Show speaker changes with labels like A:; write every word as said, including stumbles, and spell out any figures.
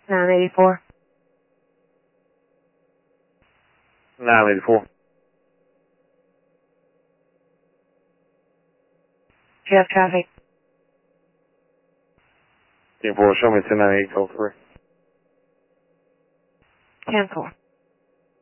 A: nine eighty-four.
B: nine eighty-four.
A: Do you have traffic?
B: ten four, show me ten nine eight, code three.
A: ten four.